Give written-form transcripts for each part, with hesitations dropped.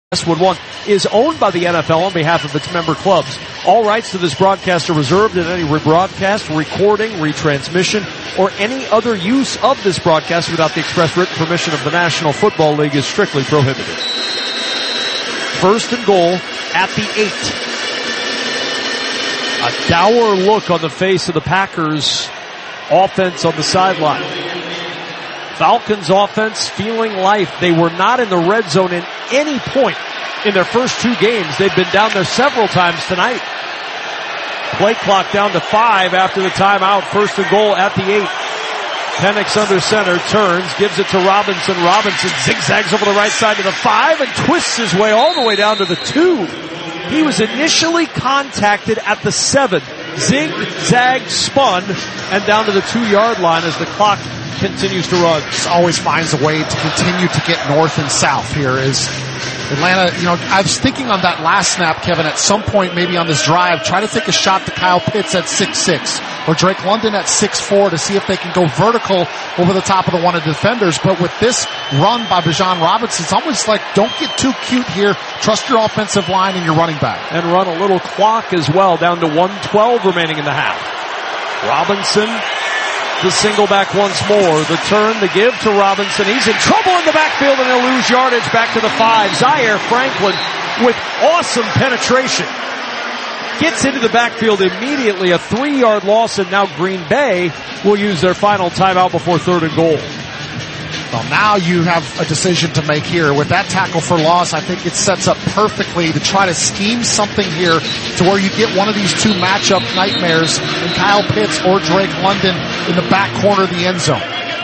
Westwood One is owned by the NFL on behalf of its member clubs. All rights to this broadcast are reserved, and any rebroadcast, recording, retransmission, or any other use of this broadcast without the express written permission of the National Football League is strictly prohibited. First and goal at the 8. A dour look on the face of the Packers offense on the sideline. Falcons offense feeling life. They were not in the red zone at any point in their first two games. They've been down there several times tonight. Play clock down to 5 after the timeout. First and goal at the 8. Penix under center, turns, gives it to Robinson. Robinson zigzags over the right side to the 5 and twists his way all the way down to the 2. He was initially contacted at the 7. Zigzag spun and down to the 2-yard line as the clock continues to run. Just always finds a way to continue to get north and south here is Atlanta. I was thinking on that last snap, Kevin, at some point maybe on this drive, try to take a shot to Kyle Pitts at 6'6", or Drake London at 6'4", to see if they can go vertical over the top of the one of the defenders. But with this run by Bijan Robinson, it's almost like don't get too cute here. Trust your offensive line and your running back. And run a little clock as well, down to 1:12 remaining in the half. Robinson, the single back once more. The turn, the give to Robinson. He's in trouble in the backfield and he'll lose yardage back to the 5. Zaire Franklin with awesome penetration gets into the backfield immediately. A 3-yard loss, and now Green Bay will use their final timeout before third and goal. Well, now you have a decision to make here. With that tackle for loss, I think it sets up perfectly to try to scheme something here to where you get one of these two matchup nightmares in Kyle Pitts or Drake London in the back corner of the end zone.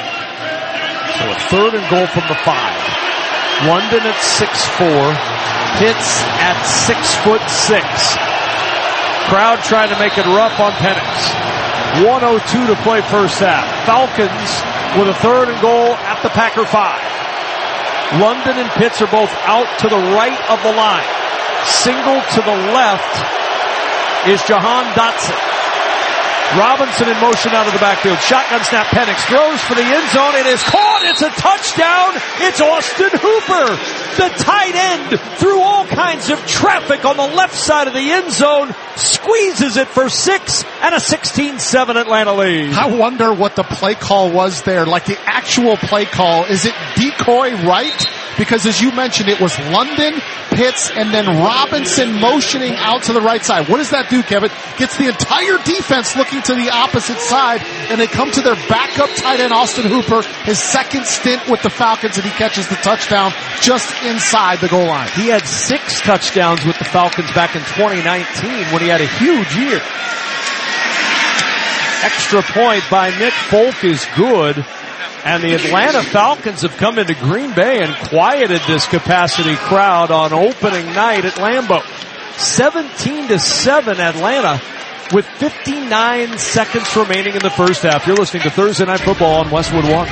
So a third and goal from the 5. London at 6'4", Pitts at 6'6". Crowd trying to make it rough on Penix. 1:02 to play first half. Falcons with a third and goal at the Packer 5. London and Pitts are both out to the right of the line. Single to the left is Jahan Dotson. Robinson in motion out of the backfield. Shotgun snap. Penix throws for the end zone. It is caught. It's a touchdown. It's Austin Hooper, the tight end, through all kinds of traffic on the left side of the end zone, squeezes it for 6 and a 16-7 Atlanta lead. I wonder what the play call was there, like the actual play call. Is it decoy right? Because as you mentioned, it was London, Pitts, and then Robinson motioning out to the right side. What does that do, Kevin? Gets the entire defense looking to the opposite side, and they come to their backup tight end, Austin Hooper, his second stint with the Falcons, and he catches the touchdown just inside the goal line. He had 6 touchdowns with the Falcons back in 2019 when he had a huge year. Extra point by Nick Folk is good. And the Atlanta Falcons have come into Green Bay and quieted this capacity crowd on opening night at Lambeau. 17-7 Atlanta with 59 seconds remaining in the first half. You're listening to Thursday Night Football on Westwood One.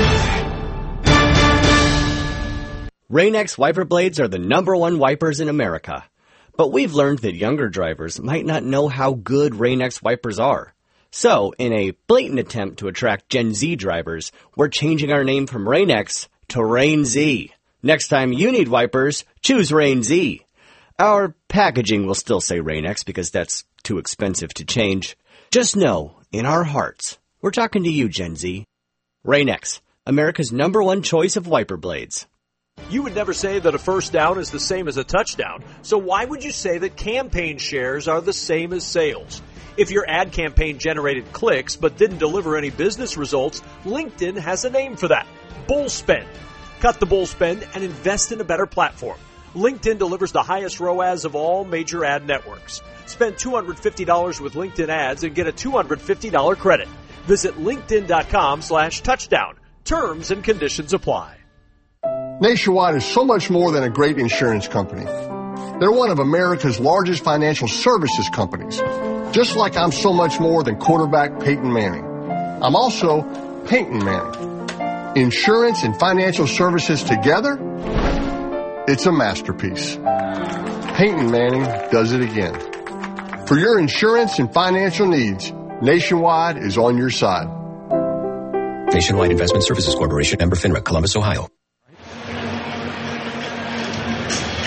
Rain-X wiper blades are the #1 wipers in America. But we've learned that younger drivers might not know how good Rain-X wipers are. So, in a blatant attempt to attract Gen Z drivers, we're changing our name from Rain-X to Rain Z. Next time you need wipers, choose Rain Z. Our packaging will still say Rain-X because that's too expensive to change. Just know, in our hearts, we're talking to you, Gen Z. Rain-X, America's #1 choice of wiper blades. You would never say that a first down is the same as a touchdown, so why would you say that campaign shares are the same as sales? If your ad campaign generated clicks but didn't deliver any business results, LinkedIn has a name for that. Bull spend. Cut the bull spend and invest in a better platform. LinkedIn delivers the highest ROAS of all major ad networks. Spend $250 with LinkedIn ads and get a $250 credit. Visit linkedin.com/touchdown. Terms and conditions apply. Nationwide is so much more than a great insurance company. They're one of America's largest financial services companies. Just like I'm so much more than quarterback Peyton Manning. I'm also Peyton Manning. Insurance and financial services together, it's a masterpiece. Peyton Manning does it again. For your insurance and financial needs, Nationwide is on your side. Nationwide Investment Services Corporation, member FINRA, Columbus, Ohio.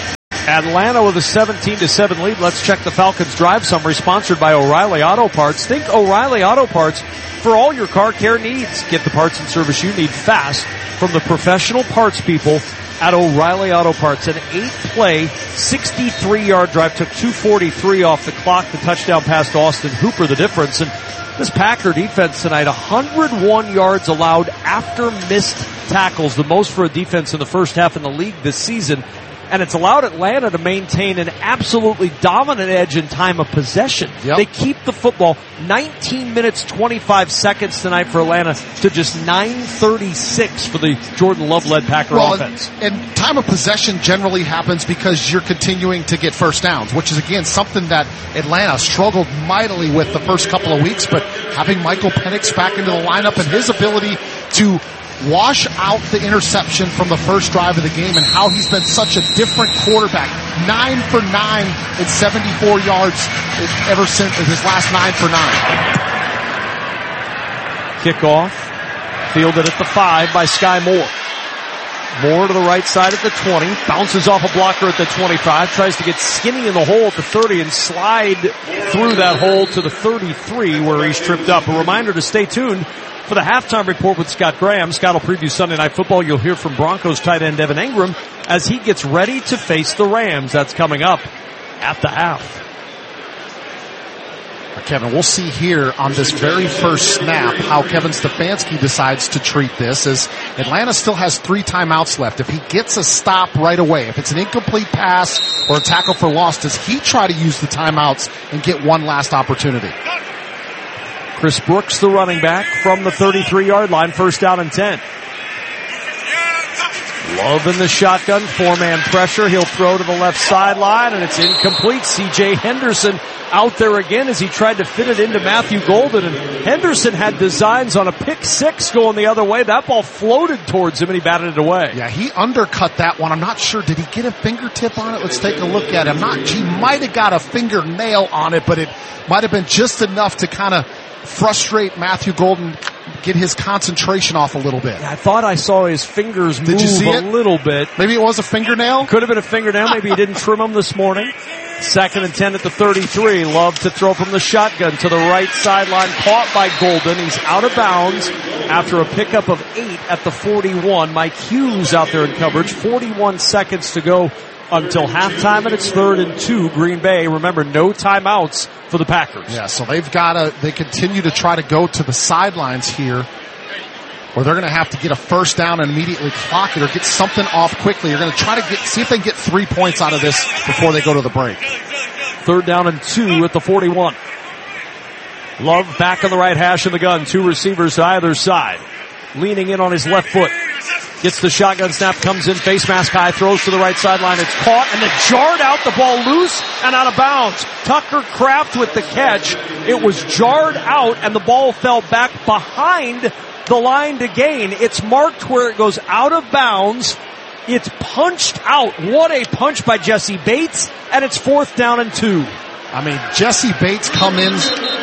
Atlanta with a 17-7 lead. Let's check the Falcons drive summary, sponsored by O'Reilly Auto Parts. Think O'Reilly Auto Parts for all your car care needs. Get the parts and service you need fast from the professional parts people at O'Reilly Auto Parts. An 8-play, 63-yard drive, took 2:43 off the clock. The touchdown pass to Austin Hooper, the difference. And this Packer defense tonight, 101 yards allowed after missed tackles, the most for a defense in the first half in the league this season. And it's allowed Atlanta to maintain an absolutely dominant edge in time of possession. Yep. They keep the football 19 minutes, 25 seconds tonight for Atlanta to just 9:36 for the Jordan Love-led Packer offense. And time of possession generally happens because you're continuing to get first downs, which is, again, something that Atlanta struggled mightily with the first couple of weeks. But having Michael Penix back into the lineup and his ability to wash out the interception from the first drive of the game and how he's been such a different quarterback. 9 for 9 and 74 yards ever since his last 9 for 9. Kickoff, fielded at the 5 by Sky Moore. Moore to the right side at the 20, bounces off a blocker at the 25, tries to get skinny in the hole at the 30 and slide through that hole to the 33 where he's tripped up. A reminder to stay tuned for the halftime report with Scott Graham. Scott will preview Sunday Night Football. You'll hear from Broncos tight end Evan Engram as he gets ready to face the Rams. That's coming up at the half. Kevin, we'll see here on this very first snap how Kevin Stefanski decides to treat this, as Atlanta still has 3 timeouts left. If he gets a stop right away, if it's an incomplete pass or a tackle for loss, does he try to use the timeouts and get one last opportunity? Chris Brooks, the running back, from the 33-yard line, first down and 10. Love in the shotgun, 4-man pressure. He'll throw to the left sideline, and it's incomplete. C.J. Henderson out there again as he tried to fit it into Matthew Golden, and Henderson had designs on a pick 6 going the other way. That ball floated towards him, and he batted it away. Yeah, he undercut that one. I'm not sure. Did he get a fingertip on it? Let's take a look at him. He might have got a fingernail on it, but it might have been just enough to kind of frustrate Matthew Golden, get his concentration off a little bit. I thought I saw his fingers move a little bit. Maybe it was a fingernail? Could have been a fingernail. Maybe he didn't trim them this morning. 2nd and 10 at the 33. Love to throw from the shotgun to the right sideline. Caught by Golden. He's out of bounds after a pickup of 8 at the 41. Mike Hughes out there in coverage. 41 seconds to go until halftime, and it's 3rd and 2. Green Bay, remember, no timeouts for the Packers. Yeah, so they continue to try to go to the sidelines here, or they're going to have to get a first down and immediately clock it or get something off quickly. They're going to try to see if they can get 3 points out of this before they go to the break. 3rd down and 2 at the 41. Love back on the right hash of the gun. 2 receivers to either side. Leaning in on his left foot. Gets the shotgun snap, comes in, face mask high, throws to the right sideline. It's caught and then jarred out, the ball loose and out of bounds. Tucker Kraft with the catch. It was jarred out and the ball fell back behind the line to gain. It's marked where it goes out of bounds. It's punched out. What a punch by Jesse Bates, and it's 4th down and 2. I mean, Jesse Bates come in.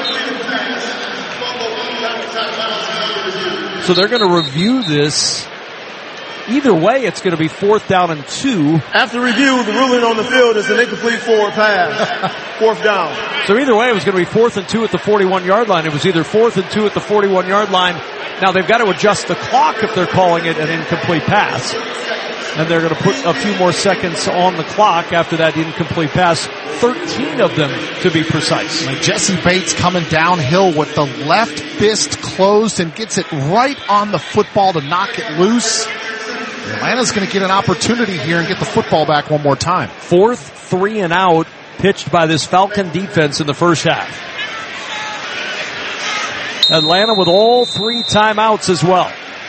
So they're going to review this. Either way, it's going to be 4th down and 2. After review, the ruling on the field is an incomplete forward pass. 4th down. So either way, it was going to be 4th and 2 at the 41-yard line. It was either 4th and 2 at the 41-yard line. Now they've got to adjust the clock if they're calling it an incomplete pass. And they're going to put a few more seconds on the clock after that incomplete pass. 13 of them, to be precise. Now Jesse Bates coming downhill with the left fist closed and gets it right on the football to knock it loose. Atlanta's going to get an opportunity here and get the football back one more time. 4th 3 and out pitched by this Falcon defense in the first half. Atlanta with all 3 timeouts as well.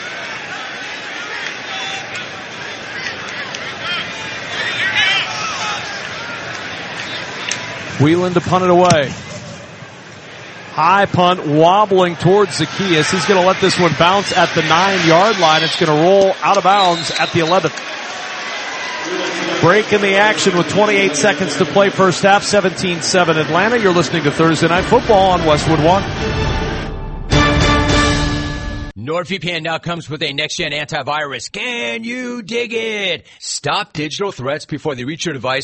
Wheeling to punt it away. High punt wobbling towards Zacchaeus. He's going to let this one bounce at the 9-yard line. It's going to roll out of bounds at the 11th. Break in the action with 28 seconds to play first half. 17-7 Atlanta. You're listening to Thursday Night Football on Westwood One. NordVPN now comes with a next-gen antivirus. Can you dig it? Stop digital threats before they reach your device